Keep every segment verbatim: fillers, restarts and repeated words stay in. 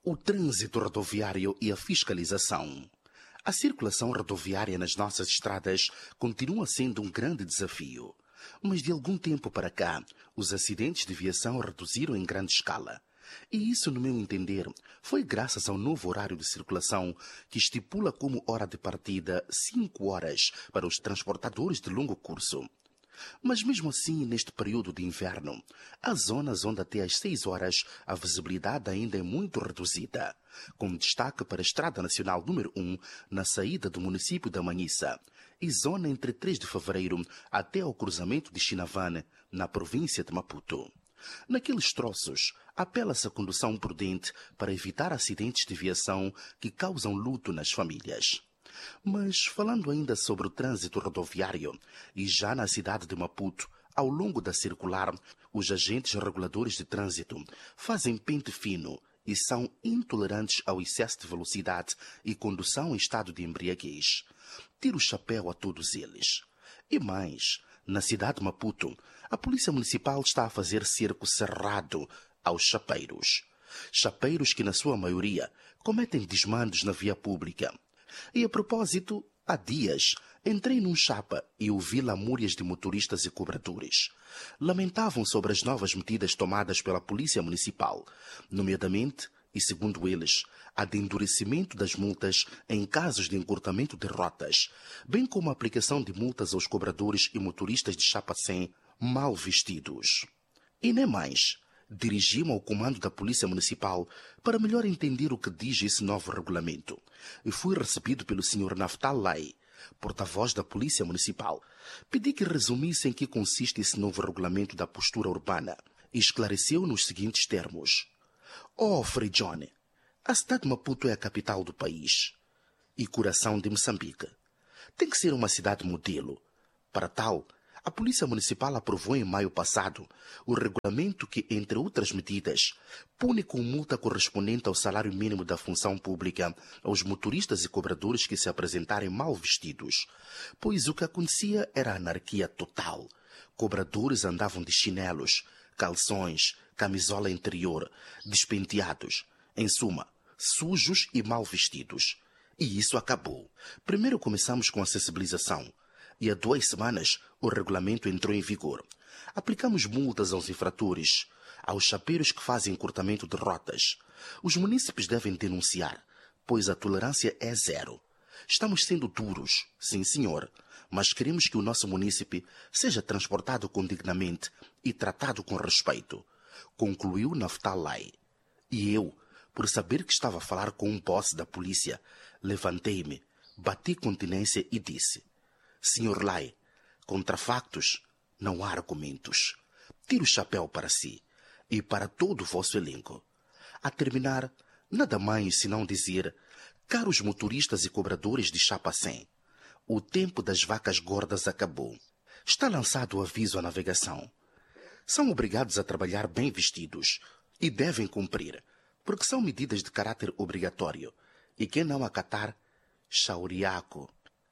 O trânsito rodoviário e a fiscalização. A circulação rodoviária nas nossas estradas continua sendo um grande desafio. Mas de algum tempo para cá, os acidentes de viação reduziram em grande escala. E isso, no meu entender, foi graças ao novo horário de circulação que estipula como hora de partida cinco horas para os transportadores de longo curso. Mas mesmo assim, neste período de inverno, há zonas onde até às seis horas a visibilidade ainda é muito reduzida, com destaque para a Estrada Nacional número um, na saída do município da Manhissa, e zona entre três de fevereiro até ao cruzamento de Chinavane, na província de Maputo. Naqueles troços, apela-se à condução prudente para evitar acidentes de viação que causam luto nas famílias. Mas, falando ainda sobre o trânsito rodoviário, e já na cidade de Maputo, ao longo da circular, os agentes reguladores de trânsito fazem pente fino e são intolerantes ao excesso de velocidade e condução em estado de embriaguez. Tiro o chapéu a todos eles. E mais, na cidade de Maputo, a Polícia Municipal está a fazer cerco cerrado aos chapeiros. Chapeiros que, na sua maioria, cometem desmandos na via pública. E a propósito, há dias, entrei num chapa e ouvi lamúrias de motoristas e cobradores. Lamentavam sobre as novas medidas tomadas pela Polícia Municipal, nomeadamente, e segundo eles, a de endurecimento das multas em casos de encurtamento de rotas, bem como a aplicação de multas aos cobradores e motoristas de chapa cem mal vestidos. E nem mais. Dirigi-me ao comando da Polícia Municipal para melhor entender o que diz esse novo regulamento e fui recebido pelo senhor Naftal Lai, porta-voz da Polícia Municipal. Pedi que resumisse em que consiste esse novo regulamento da postura urbana e esclareceu nos seguintes termos. Oh, Frei John, a cidade de Maputo é a capital do país e coração de Moçambique. Tem que ser uma cidade modelo. Para tal, a Polícia Municipal aprovou em maio passado o regulamento que, entre outras medidas, pune com multa correspondente ao salário mínimo da função pública aos motoristas e cobradores que se apresentarem mal vestidos, pois o que acontecia era anarquia total. Cobradores andavam de chinelos, calções, camisola interior, despenteados, em suma, sujos e mal vestidos. E isso acabou. Primeiro começamos com a sensibilização. E há duas semanas o regulamento entrou em vigor. Aplicamos multas aos infratores, aos chapeiros que fazem encurtamento de rotas. Os munícipes devem denunciar, pois a tolerância é zero. Estamos sendo duros, sim senhor, mas queremos que o nosso munícipe seja transportado condignamente e tratado com respeito, concluiu Naftal Lai. E eu, por saber que estava a falar com um boss da polícia, levantei-me, bati continência e disse: senhor Lai, contra factos não há argumentos. Tiro o chapéu para si e para todo o vosso elenco. A terminar, nada mais senão dizer, caros motoristas e cobradores de chapa cem, o tempo das vacas gordas acabou. Está lançado o aviso à navegação. São obrigados a trabalhar bem vestidos e devem cumprir, porque são medidas de caráter obrigatório, e quem não acatar, chauriaco.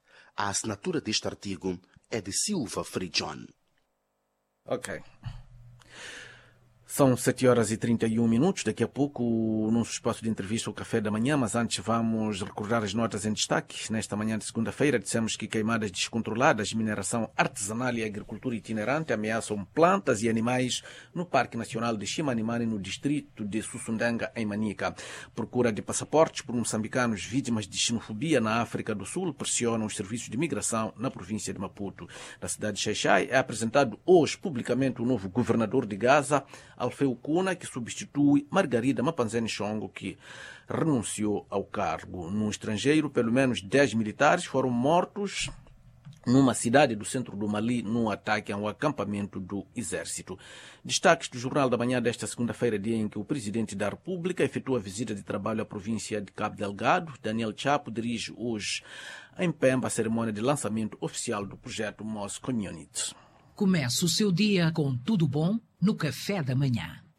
A assinatura deste artigo é de Silva Frei John. Ok. São sete horas e trinta e um minutos. Daqui a pouco, o nosso espaço de entrevista, o Café da Manhã, mas antes vamos recordar as notas em destaque. Nesta manhã de segunda-feira, dissemos que queimadas descontroladas, mineração artesanal e agricultura itinerante ameaçam plantas e animais no Parque Nacional de Chimanimani, no distrito de Sussundanga, em Manica. Procura de passaportes por moçambicanos vítimas de xenofobia na África do Sul pressionam os serviços de imigração na província de Maputo. Na cidade de Xai-Xai é apresentado hoje publicamente o novo governador de Gaza, Alfeu Kuna, que substitui Margarida Mapanzene Chongo, que renunciou ao cargo. No estrangeiro, pelo menos dez militares foram mortos numa cidade do centro do Mali, num ataque a um acampamento do Exército. Destaques do Jornal da Manhã desta segunda-feira, dia em que o Presidente da República efetua visita de trabalho à província de Cabo Delgado. Daniel Chapo dirige hoje em Pemba a cerimônia de lançamento oficial do projeto Mos Community. Comece o seu dia com tudo bom no Café da Manhã.